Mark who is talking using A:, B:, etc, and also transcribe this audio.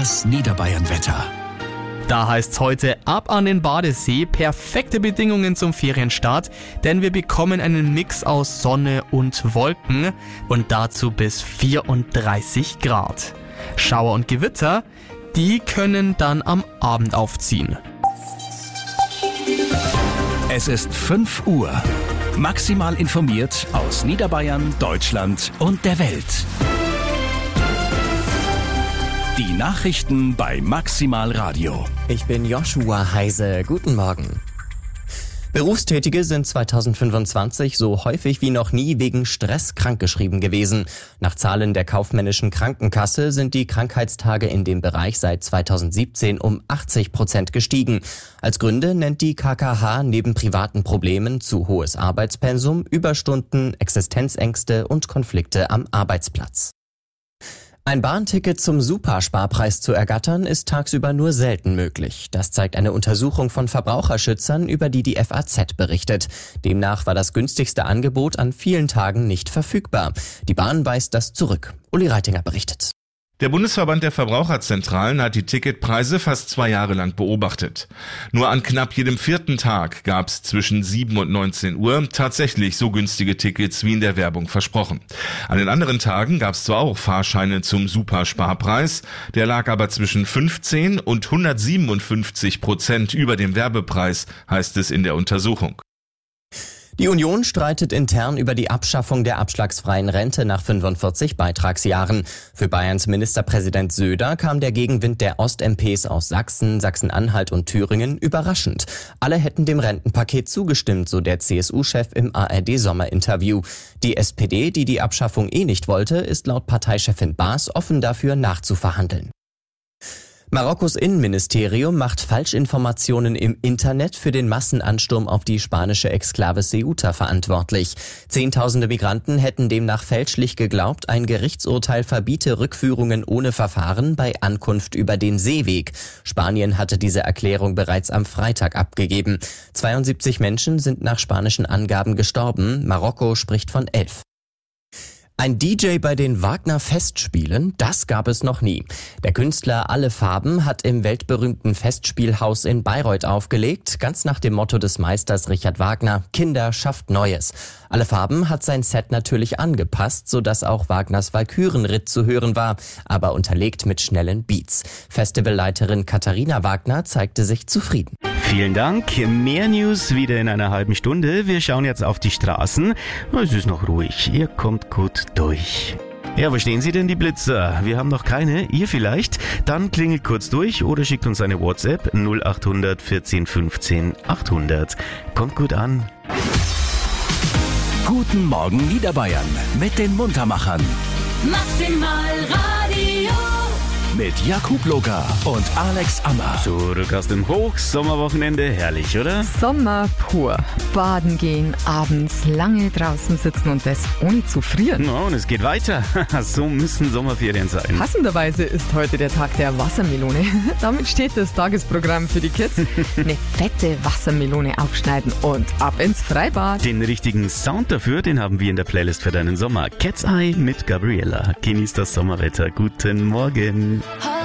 A: Das Niederbayern-Wetter.
B: Da heißt's heute ab an den Badesee, perfekte Bedingungen zum Ferienstart, denn wir bekommen einen Mix aus Sonne und Wolken und dazu bis 34 Grad. Schauer und Gewitter, die können dann am Abend aufziehen.
A: Es ist 5 Uhr. Maximal informiert aus Niederbayern, Deutschland und der Welt. Die Nachrichten bei Maximal Radio.
C: Ich bin Joshua Heise. Guten Morgen. Berufstätige sind 2025 so häufig wie noch nie wegen Stress krankgeschrieben gewesen. Nach Zahlen der kaufmännischen Krankenkasse sind die Krankheitstage in dem Bereich seit 2017 um 80% gestiegen. Als Gründe nennt die KKH neben privaten Problemen zu hohes Arbeitspensum, Überstunden, Existenzängste und Konflikte am Arbeitsplatz. Ein Bahnticket zum Supersparpreis zu ergattern, ist tagsüber nur selten möglich. Das zeigt eine Untersuchung von Verbraucherschützern, über die die FAZ berichtet. Demnach war das günstigste Angebot an vielen Tagen nicht verfügbar. Die Bahn weist das zurück. Uli Reitinger berichtet.
D: Der Bundesverband der Verbraucherzentralen hat die Ticketpreise fast 2 Jahre lang beobachtet. Nur an knapp jedem 4. Tag gab es zwischen 7 und 19 Uhr tatsächlich so günstige Tickets wie in der Werbung versprochen. An den anderen Tagen gab es zwar auch Fahrscheine zum Supersparpreis, der lag aber zwischen 15 und 157% über dem Werbepreis, heißt es in der Untersuchung.
C: Die Union streitet intern über die Abschaffung der abschlagsfreien Rente nach 45 Beitragsjahren. Für Bayerns Ministerpräsident Söder kam der Gegenwind der Ost-MPs aus Sachsen, Sachsen-Anhalt und Thüringen überraschend. Alle hätten dem Rentenpaket zugestimmt, so der CSU-Chef im ARD-Sommerinterview. Die SPD, die die Abschaffung nicht wollte, ist laut Parteichefin Baas offen dafür, nachzuverhandeln. Marokkos Innenministerium macht Falschinformationen im Internet für den Massenansturm auf die spanische Exklave Ceuta verantwortlich. Zehntausende Migranten hätten demnach fälschlich geglaubt, ein Gerichtsurteil verbiete Rückführungen ohne Verfahren bei Ankunft über den Seeweg. Spanien hatte diese Erklärung bereits am Freitag abgegeben. 72 Menschen sind nach spanischen Angaben gestorben. Marokko spricht von 11. Ein DJ bei den Wagner-Festspielen, das gab es noch nie. Der Künstler Alle Farben hat im weltberühmten Festspielhaus in Bayreuth aufgelegt, ganz nach dem Motto des Meisters Richard Wagner: Kinder schafft Neues. Alle Farben hat sein Set natürlich angepasst, sodass auch Wagners Walkürenritt zu hören war, aber unterlegt mit schnellen Beats. Festivalleiterin Katharina Wagner zeigte sich zufrieden.
E: Vielen Dank. Mehr News wieder in einer halben Stunde. Wir schauen jetzt auf die Straßen. Es ist noch ruhig. Ihr kommt gut durch. Ja, wo stehen Sie denn, die Blitzer? Wir haben noch keine. Ihr vielleicht? Dann klingelt kurz durch oder schickt uns eine WhatsApp 0800 14 15 800. Kommt gut an.
A: Guten Morgen Niederbayern mit den Muntermachern.
F: Maximal Radio.
A: Mit Jakub Loga und Alex Ammer.
E: Zurück aus dem Hochsommerwochenende. Herrlich, oder?
G: Sommer pur. Baden gehen, abends lange draußen sitzen und das ohne zu frieren.
E: Ja, und es geht weiter. So müssen Sommerferien sein.
G: Passenderweise ist heute der Tag der Wassermelone. Damit steht das Tagesprogramm für die Kids. Eine fette Wassermelone aufschneiden und ab ins Freibad.
E: Den richtigen Sound dafür, den haben wir in der Playlist für deinen Sommer. Cat's Eye mit Gabriella. Genießt das Sommerwetter. Guten Morgen.